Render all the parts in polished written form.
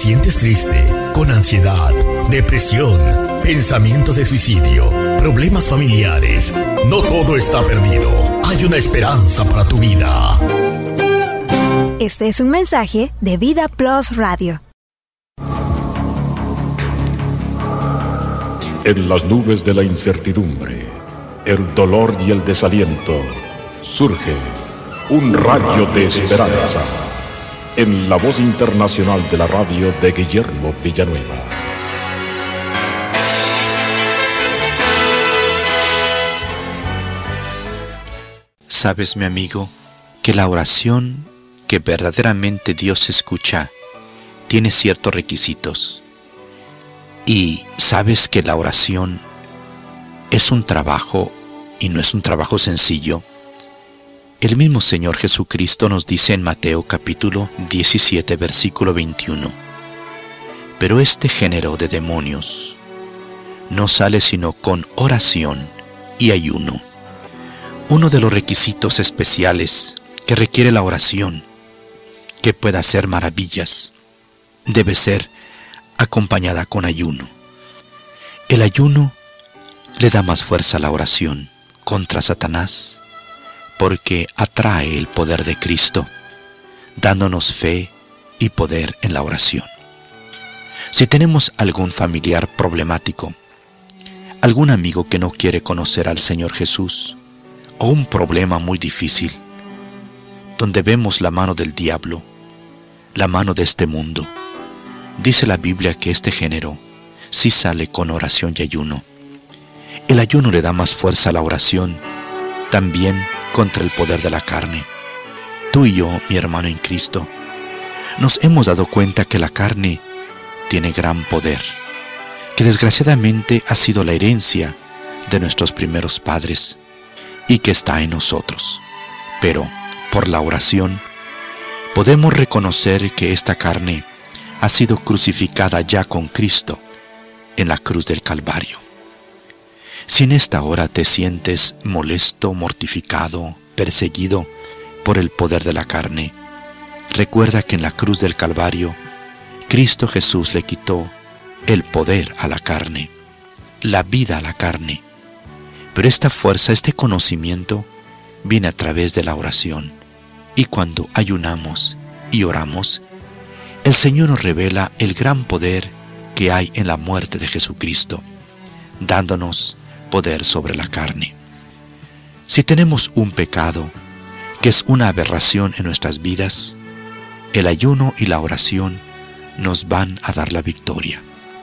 sientes triste, con ansiedad, depresión, pensamientos de suicidio, problemas familiares, no todo está perdido. Hay una esperanza para tu vida. Este es un mensaje de Vida Plus Radio. En las nubes de la incertidumbre, el dolor y el desaliento, surge un rayo de esperanza en la voz internacional de la radio de Guillermo Villanueva. Sabes, mi amigo, que la oración que verdaderamente Dios escucha tiene ciertos requisitos. Y sabes que la oración es un trabajo y no es un trabajo sencillo. El mismo Señor Jesucristo nos dice en Mateo capítulo 17, versículo 21. Pero este género de demonios no sale sino con oración y ayuno. Uno de los requisitos especiales que requiere la oración, que pueda hacer maravillas, debe ser acompañada con ayuno. El ayuno le da más fuerza a la oración contra Satanás, porque atrae el poder de Cristo, dándonos fe y poder en la oración. Si tenemos algún familiar problemático, algún amigo que no quiere conocer al Señor Jesús, o un problema muy difícil, donde vemos la mano del diablo, la mano de este mundo, dice la Biblia que este género sí sale con oración y ayuno. El ayuno le da más fuerza a la oración, también contra el poder de la carne. Tú y yo, mi hermano en Cristo, nos hemos dado cuenta que la carne tiene gran poder, que desgraciadamente ha sido la herencia de nuestros primeros padres y que está en nosotros. Pero por la oración podemos reconocer que esta carne ha sido crucificada ya con Cristo en la cruz del Calvario. Si en esta hora te sientes molesto, mortificado, perseguido por el poder de la carne, recuerda que en la cruz del Calvario, Cristo Jesús le quitó el poder a la carne, la vida a la carne. Pero esta fuerza, este conocimiento, viene a través de la oración. Y cuando ayunamos y oramos, el Señor nos revela el gran poder que hay en la muerte de Jesucristo, dándonos poder sobre la carne. Si tenemos un pecado que es una aberración en nuestras vidas, el ayuno y la oración nos van a dar la victoria.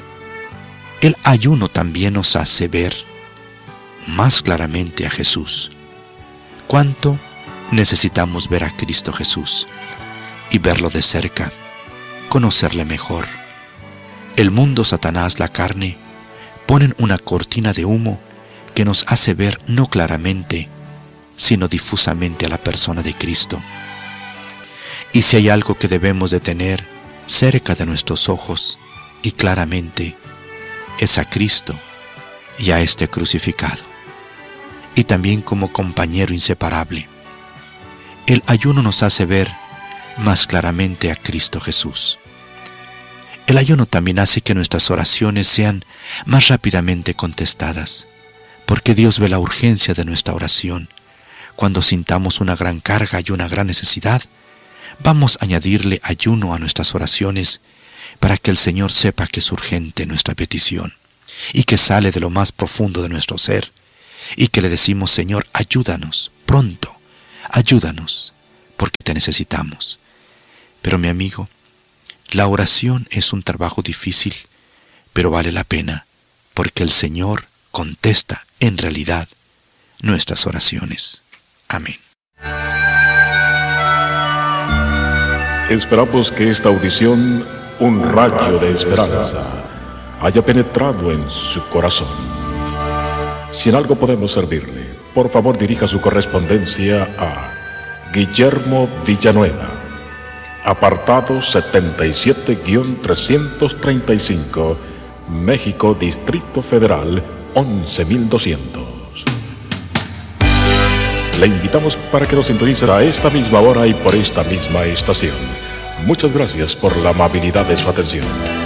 El ayuno también nos hace ver más claramente a Jesús. ¿Cuánto necesitamos ver a Cristo Jesús y verlo de cerca, conocerle mejor? El mundo, Satanás, la carne, ponen una cortina de humo que nos hace ver no claramente, sino difusamente a la persona de Cristo. Y si hay algo que debemos de tener cerca de nuestros ojos y claramente, es a Cristo y a este crucificado, y también como compañero inseparable. El ayuno nos hace ver más claramente a Cristo Jesús. El ayuno también hace que nuestras oraciones sean más rápidamente contestadas, porque Dios ve la urgencia de nuestra oración. Cuando sintamos una gran carga y una gran necesidad, vamos a añadirle ayuno a nuestras oraciones para que el Señor sepa que es urgente nuestra petición y que sale de lo más profundo de nuestro ser, y que le decimos: Señor, ayúdanos, pronto, ayúdanos, porque te necesitamos. Pero mi amigo, la oración es un trabajo difícil, pero vale la pena, porque el Señor contesta en realidad nuestras oraciones. Amén. Esperamos que esta audición, un rayo de esperanza, haya penetrado en su corazón. Si en algo podemos servirle, por favor dirija su correspondencia a Guillermo Villanueva, apartado 77-335, México, Distrito Federal, 11.200. Le invitamos para que nos sintonice a esta misma hora y por esta misma estación. Muchas gracias por la amabilidad de su atención.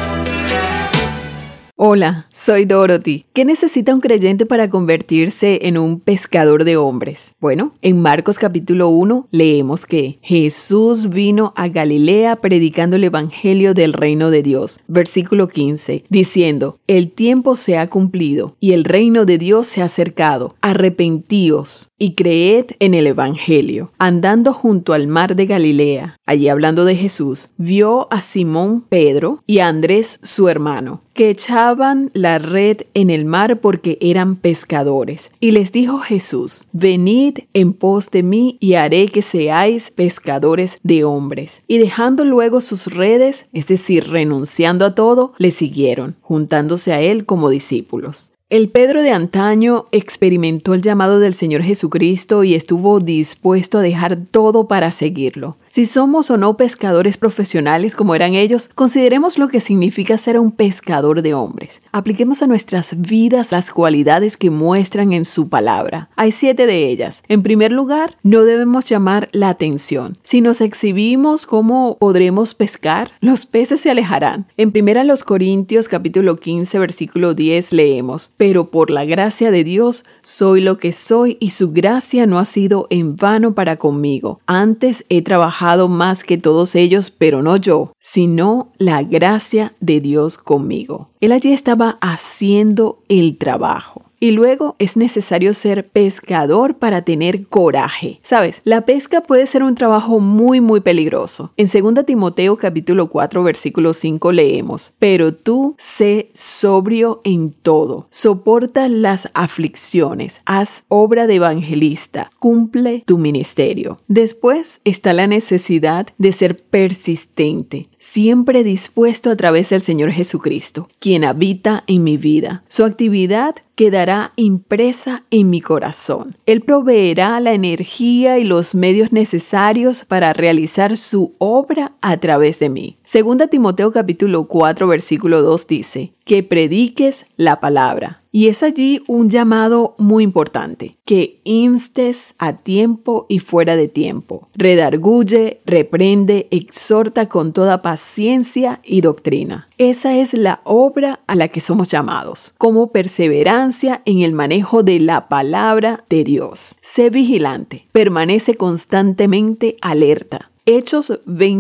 Hola, soy Dorothy. ¿Qué necesita un creyente para convertirse en un pescador de hombres? Bueno, en Marcos capítulo 1 leemos que Jesús vino a Galilea predicando el evangelio del reino de Dios. Versículo 15, diciendo, el tiempo se ha cumplido y el reino de Dios se ha acercado. Arrepentíos y creed en el evangelio. Andando junto al mar de Galilea, allí hablando de Jesús, vio a Simón Pedro y a Andrés su hermano, que echaban la red en el mar porque eran pescadores. Y les dijo Jesús, venid en pos de mí y haré que seáis pescadores de hombres. Y dejando luego sus redes, es decir, renunciando a todo, le siguieron, juntándose a él como discípulos. El Pedro de antaño experimentó el llamado del Señor Jesucristo y estuvo dispuesto a dejar todo para seguirlo. Si somos o no pescadores profesionales como eran ellos, consideremos lo que significa ser un pescador de hombres. Apliquemos a nuestras vidas las cualidades que muestran en su palabra. Hay 7 de ellas. En primer lugar, no debemos llamar la atención. Si nos exhibimos cómo podremos pescar, los peces se alejarán. En 1 Corintios capítulo 15 versículo 10 leemos, pero por la gracia de Dios soy lo que soy y su gracia no ha sido en vano para conmigo. Antes he trabajado más que todos ellos, pero no yo, sino la gracia de Dios conmigo. Él allí estaba haciendo el trabajo. Y luego es necesario ser pescador para tener coraje. ¿Sabes? La pesca puede ser un trabajo muy peligroso. En 2 Timoteo capítulo 4 versículo 5 leemos, pero tú sé sobrio en todo, soporta las aflicciones, haz obra de evangelista, cumple tu ministerio. Después está la necesidad de ser persistente, siempre dispuesto a través del Señor Jesucristo, quien habita en mi vida. Su actividad quedará impresa en mi corazón. Él proveerá la energía y los medios necesarios para realizar su obra a través de mí. 2 Timoteo capítulo 4 versículo 2 dice, que prediques la palabra. Y es allí un llamado muy importante, que instes a tiempo y fuera de tiempo. Redarguye, reprende, exhorta con toda paciencia y doctrina. Esa es la obra a la que somos llamados, como perseverancia en el manejo de la palabra de Dios. Sé vigilante, permanece constantemente alerta. Hechos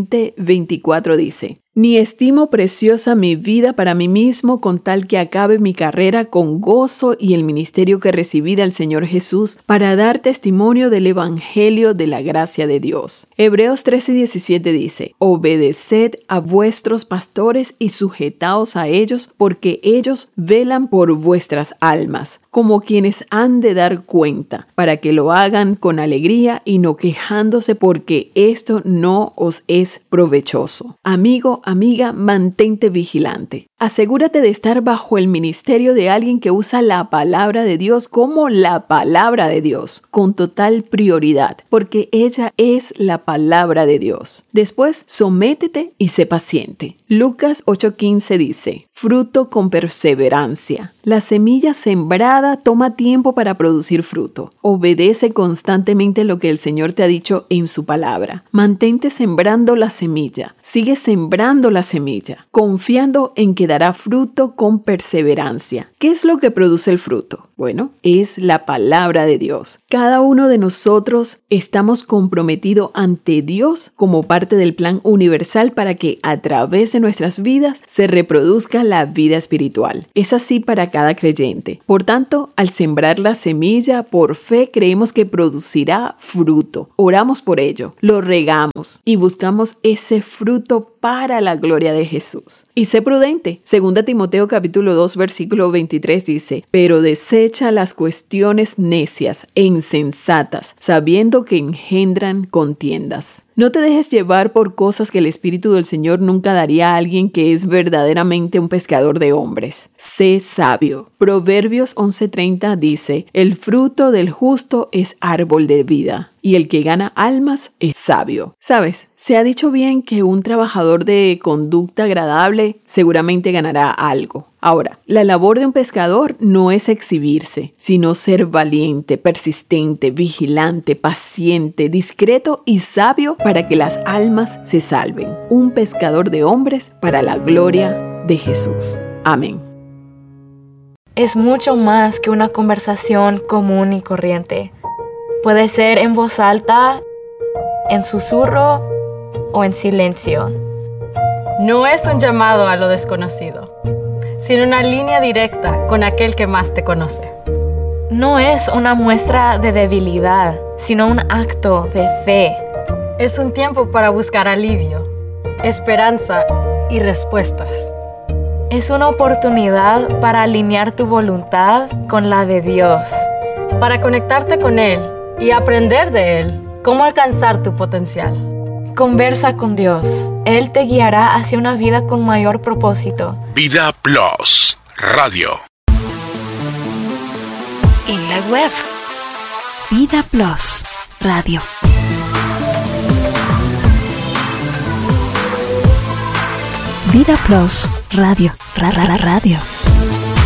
20:24 dice, ni estimo preciosa mi vida para mí mismo con tal que acabe mi carrera con gozo y el ministerio que recibí del Señor Jesús para dar testimonio del evangelio de la gracia de Dios. Hebreos 13:17 dice, obedeced a vuestros pastores y sujetaos a ellos porque ellos velan por vuestras almas, como quienes han de dar cuenta, para que lo hagan con alegría y no quejándose porque esto no os es provechoso. Amigo, amiga, mantente vigilante. Asegúrate de estar bajo el ministerio de alguien que usa la palabra de Dios como la palabra de Dios, con total prioridad, porque ella es la palabra de Dios. Después, sométete y sé paciente. Lucas 8:15 dice, fruto con perseverancia. La semilla sembrada toma tiempo para producir fruto. Obedece constantemente lo que el Señor te ha dicho en su palabra. Mantente sembrando la semilla. Sigue sembrando la semilla, confiando en que dará fruto con perseverancia. ¿Qué es lo que produce el fruto? Bueno, es la palabra de Dios. Cada uno de nosotros estamos comprometidos ante Dios como parte del plan universal para que a través de nuestras vidas se reproduzca la vida espiritual. Es así para cada creyente. Por tanto, al sembrar la semilla por fe, creemos que producirá fruto. Oramos por ello, lo regamos y buscamos ese fruto para la gloria de Jesús. Y sé prudente. 2 Timoteo capítulo 2 versículo 23 dice, pero desecha las cuestiones necias e insensatas, sabiendo que engendran contiendas. No te dejes llevar por cosas que el Espíritu del Señor nunca daría a alguien que es verdaderamente un pescador de hombres. Sé sabio. Proverbios 11:30 dice, el fruto del justo es árbol de vida, y el que gana almas es sabio. ¿Sabes? Se ha dicho bien que un trabajador de conducta agradable seguramente ganará algo. Ahora, la labor de un pescador no es exhibirse, sino ser valiente, persistente, vigilante, paciente, discreto y sabio para que las almas se salven. Un pescador de hombres para la gloria de Jesús. Amén. Es mucho más que una conversación común y corriente. Puede ser en voz alta, en susurro o en silencio. No es un llamado a lo desconocido, sino una línea directa con aquel que más te conoce. No es una muestra de debilidad, sino un acto de fe. Es un tiempo para buscar alivio, esperanza y respuestas. Es una oportunidad para alinear tu voluntad con la de Dios. Para conectarte con Él y aprender de Él cómo alcanzar tu potencial. Conversa con Dios. Él te guiará hacia una vida con mayor propósito. Vida Plus Radio. En la web, Vida Plus Radio. Vida Plus Radio. Radio.